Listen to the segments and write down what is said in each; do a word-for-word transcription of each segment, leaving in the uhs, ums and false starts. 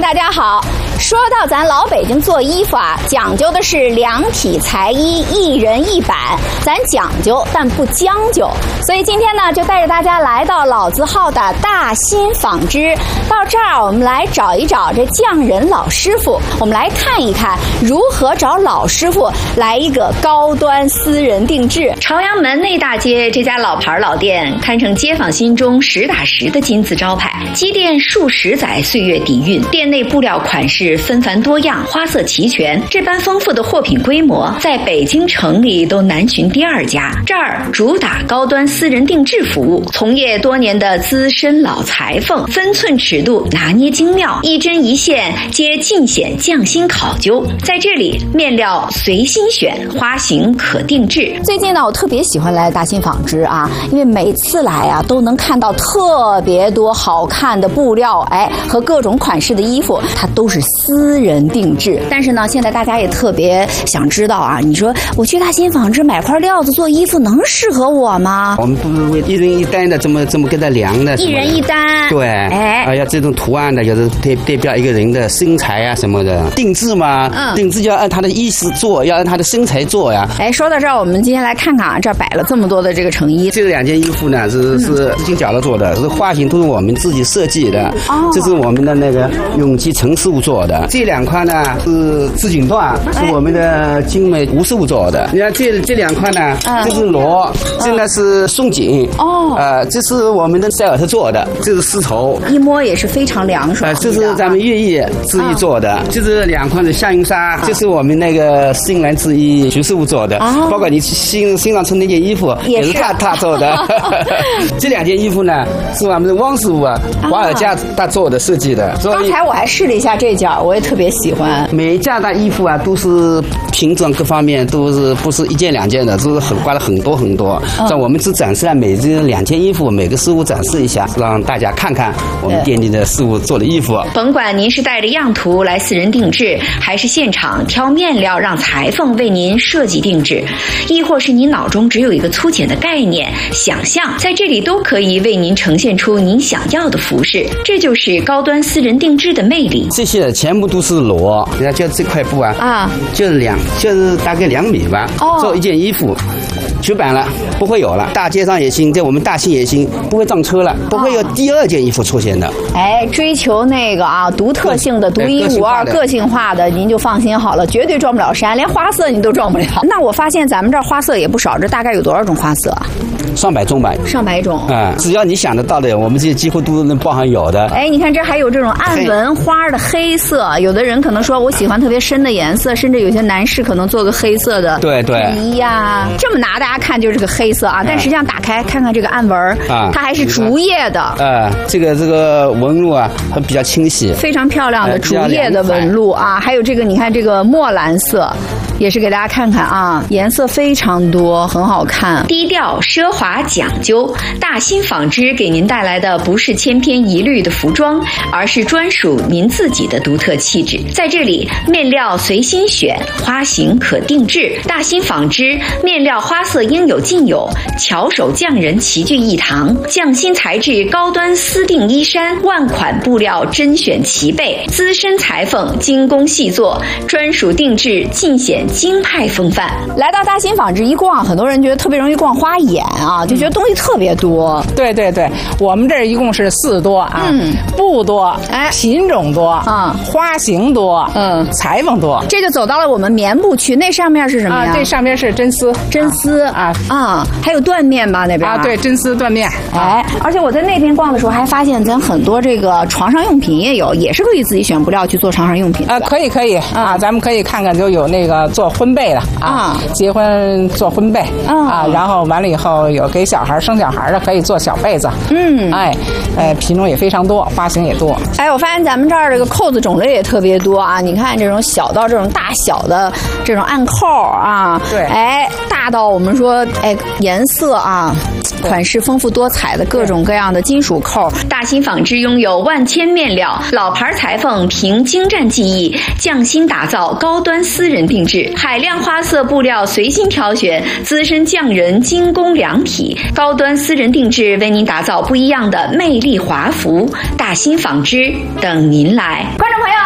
大家好。说到咱老北京做衣服啊，讲究的是量体裁衣，一人一版。咱讲究，但不将就。所以今天呢，就带着大家来到老字号的大新纺织。到这儿，我们来找一找这匠人老师傅，我们来看一看如何找老师傅来一个高端私人定制。朝阳门内大街这家老牌老店，堪称街坊心中实打实的金字招牌。积淀数十载岁月底蕴，店内布料款式纷繁多样，花色齐全，这般丰富的货品规模，在北京城里都难寻第二家。这儿主打高端私人定制服务，从业多年的资深老裁缝，分寸尺度拿捏精妙，一针一线皆尽显匠心考究。在这里，面料随心选，花型可定制。最近呢，我特别喜欢来大新纺织啊，因为每次来啊，都能看到特别多好看的布料，哎，和各种款式的衣服，它都是私人定制。但是呢，现在大家也特别想知道啊，你说我去大新纺织买块料子做衣服，能适合我吗？ 我们不是为一人一单的，这么这么给他量的， 一人一单。对， 哎，啊，要这种图案的，有的代代表一个人的身材啊什么的，定制嘛，嗯，定制就要按他的意思做，要按他的身材做呀。 哎，说到这儿，我们今天来看看啊，这儿摆了这么多的这个成衣。 这两件衣服呢是是自行脚的做的，是花型都是我们自己设计的。哦，这是我们的那个永基陈师傅做的。这两块呢是织锦缎，是我们的精美吴师傅做的。你看这这两块呢，这是罗，这呢是松紧。哦，呃，这是我们的塞尔特做的，这是丝绸， 一摸也是非常凉爽。 呃，这是咱们粤艺制衣做的，就是两块的夏云纱，这是我们那个新兰制衣徐师傅做的。哦，包括你新新上穿那件衣服也是他他做的。这两件衣服呢是我们的汪师傅啊，华尔加他做的设计的。 刚才我还试了一下这件，我也特别喜欢。 每一件的衣服啊，都是品种各方面都是不是一件两件的，都是很挂了很多很多。嗯，在我们只展示了每件两件衣服，每个师傅展示一下，让大家看看我们店里的师傅做的衣服。 甭管您是带着样图来私人定制，还是现场挑面料让裁缝为您设计定制，亦或是您脑中只有一个粗浅的概念想象，在这里都可以为您呈现出您想要的服饰。这就是高端私人定制的魅力。 这些全部都是罗，人家就这块布啊，啊，就是两，就是大概两米吧，哦，做一件衣服。绝版了，不会有了。大街上也行，在我们大兴也行，不会撞车了，不会有第二件衣服出现的。 哎，追求那个啊，独特性的、独一无二、个性化的，您就放心好了，绝对撞不了衫，连花色你都撞不了。那我发现咱们这儿花色也不少，这大概有多少种花色？ 上百种吧， 上百种啊、嗯！只要你想得到的，我们这些几乎都能包含有的。 哎，你看这还有这种暗纹花的黑色，有的人可能说我喜欢特别深的颜色，甚至有些男士可能做个黑色的对对衣呀，这么拿大家看就是这个黑色啊，但实际上打开看看这个暗纹啊，它还是竹叶的。 啊，这个这个纹路啊，它比较清晰， 非常漂亮的竹叶的纹路啊，还有这个你看这个墨蓝色。也是给大家看看啊，颜色非常多，很好看，低调奢华讲究。大新纺织给您带来的不是千篇一律的服装，而是专属您自己的独特气质。在这里，面料随心选，花型可定制。大新纺织面料花色应有尽有，巧手匠人齐聚一堂，匠心材质高端私定衣衫，万款布料甄选齐备，资深裁缝精工细作，专属定制尽显京派风范。来到大新纺织一逛，很多人觉得特别容易逛花眼啊，就觉得东西特别多。 对对对，我们这一共是四多啊，嗯，布多，哎，品种多啊，嗯，花型多，嗯，裁缝多。 这就走到了我们棉布区，那上面是什么呀？ 啊，这上面是真丝， 真丝啊啊，还有缎面吧那边啊，对，真丝缎面。 哎，而且我在那边逛的时候还发现，咱很多这个床上用品也有，也是可以自己选布料去做床上用品啊，可以可以啊，咱们可以看看，就有那个做婚被的啊，结婚做婚被啊，然后完了以后有给小孩生小孩的，可以做小被子。嗯，哎，呃，品种也非常多，花型也多。 哎，我发现咱们这儿这个扣子种类也特别多啊！你看这种小到这种大小的这种暗扣啊，对，哎，大到我们说哎颜色啊。款式丰富多彩的各种各样的金属扣。大新纺织拥有万千面料，老牌裁缝凭精湛技艺匠心打造高端私人定制，海量花色布料随心挑选，资深匠人精工量体，高端私人定制为您打造不一样的魅力华服。大新纺织等您来。观众朋友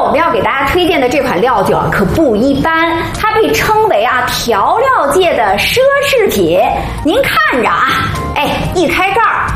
我们要给大家推荐的这款料酒啊，可不一般，它被称为啊调料界的奢侈品。您看着啊，哎，一开盖儿，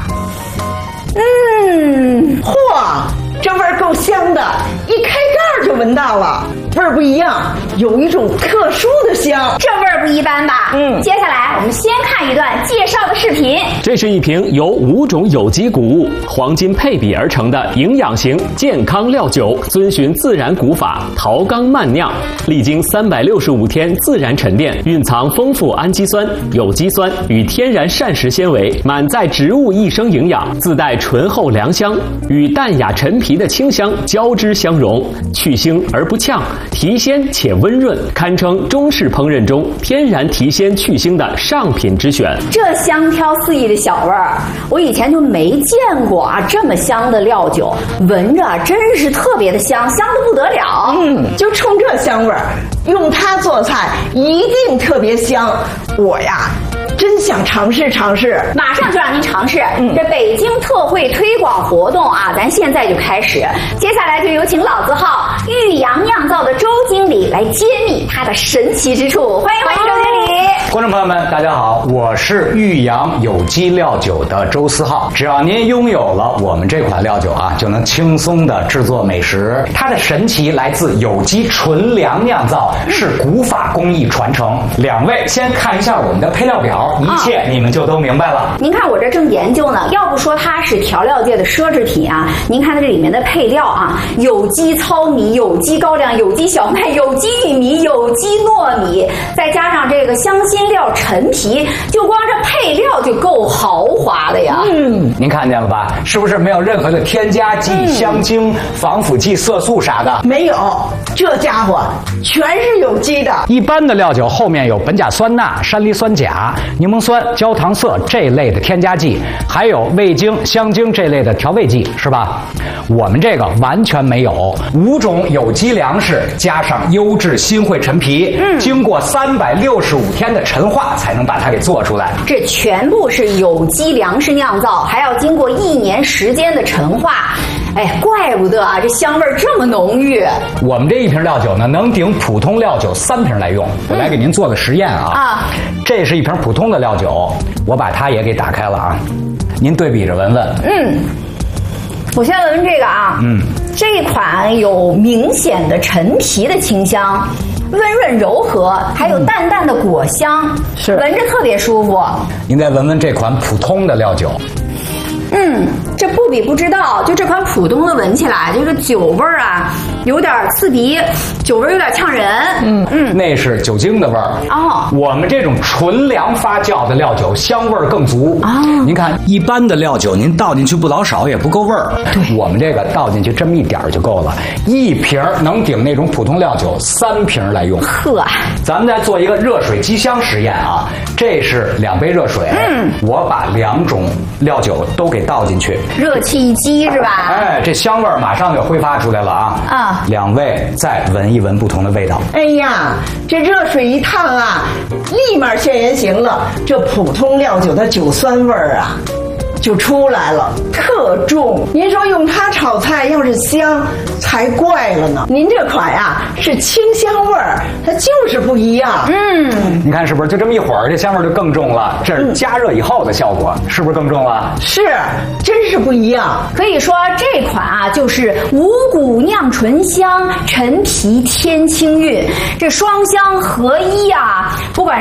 嗯，嚯，这味儿够香的，一开盖儿就闻到了，味儿不一样，有一种特殊的香， 这味儿不一般吧？嗯，接下来我们先看一段介绍的视频。 这是一瓶由五种有机谷物黄金配比而成的营养型健康料酒，遵循自然古法陶缸慢酿，历经三百六十五天自然沉淀，蕴藏丰富氨基酸、有机酸与天然膳食纤维，满载植物益生营养，自带醇厚良香，与淡雅陈皮的清香交织相融，去腥而不呛，提鲜且温润，堪称中式烹饪中天然提鲜去腥的上品之选。 这香飘四溢的小味儿，我以前就没见过啊这么香的料酒，闻着真是特别的香，香得不得了。 嗯，就冲这香味儿，用它做菜一定特别香。我呀，真想尝试尝试， 马上就让您尝试。嗯，这北京特惠推广活动啊，咱现在就开始。接下来就有请老字号玉阳酿造的周经理来揭秘它的神奇之处。欢迎欢迎周经理！ 观众朋友们，大家好，我是玉阳有机料酒的周思浩。只要您拥有了我们这款料酒啊，就能轻松的制作美食。它的神奇来自有机纯粮酿造，是古法工艺传承。两位先看一下我们的配料表，一切你们就都明白了。 您看我这正研究呢，要不说它是调料界的奢侈品啊，您看它这里面的配料啊，有机糙米、有机高粱、有机小麦、有机玉米、有机糯米，再加上这个香辛料陈皮，就光这配料就够豪华的呀。 嗯，您看见了吧？是不是没有任何的添加剂、嗯、香精、防腐剂、色素啥的？ 没有，这家伙全是有机的。 一般的料酒后面有苯甲酸钠、山梨酸钾、柠檬酸、焦糖色这类的添加剂，还有味精、香精这类的调味剂，是吧？我们这个完全没有，五种有机粮食加上优质新会陈皮，嗯，经过三百六十五天的陈化才能把它给做出来。 这全部是有机粮食酿造，还要经过一年时间的陈化。哎，怪不得啊，这香味这么浓郁。 我们这一瓶料酒呢，能顶普通料酒三瓶来用。我来给您做个实验啊。啊，这是一瓶普通的料酒，我把它也给打开了啊，您对比着闻闻。嗯， 我先闻闻这个啊。嗯，这一款有明显的陈皮的清香。温润柔和，还有淡淡的果香，嗯、是闻着特别舒服。 您再闻闻这款普通的料酒。 嗯，这不比不知道，就这款普通的闻起来，这个酒味儿啊，有点刺鼻，酒味有点呛人。 嗯嗯，那是酒精的味儿。哦，我们这种纯粮发酵的料酒，香味儿更足。哦，您看，一般的料酒您倒进去不老少也不够味儿。对，我们这个倒进去这么一点儿就够了，一瓶能顶那种普通料酒三瓶来用。呵，咱们再做一个热水机箱实验啊，这是两杯热水，嗯，我把两种料酒都给倒进去， 热气一激是吧？ 哎，这香味儿马上就挥发出来了啊！啊，两位再闻一闻不同的味道。 哎呀，这热水一烫啊，立马现原形了。这普通料酒的酒酸味儿啊，就出来了，特重。您说用它炒菜要是香，才怪了呢。您这款呀、啊、是清香味儿，它就是不一样。 嗯，你看是不是？就这么一会儿，这香味儿就更重了。这是加热以后的效果，嗯、是不是更重了？ 是，真是不一样。 可以说这款啊，就是五谷酿醇香，陈皮添清韵，这双香合一啊，不管